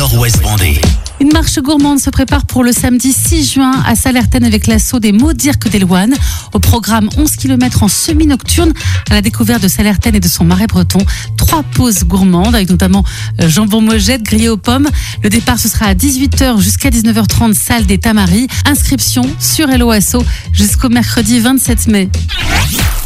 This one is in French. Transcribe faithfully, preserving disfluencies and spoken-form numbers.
nord-ouest vendée. Une marche gourmande se prépare pour le samedi six juin à Sallertaine avec l'assaut des Maudirques d'Elouane. Au programme onze kilomètres en semi-nocturne à la découverte de Sallertaine et de son marais breton. Trois pauses gourmandes avec notamment jambon mojette grillé aux pommes. Le départ ce sera à dix-huit heures jusqu'à dix-neuf heures trente, salle des Tamaris. Inscription sur Hello Asso jusqu'au mercredi vingt-sept mai.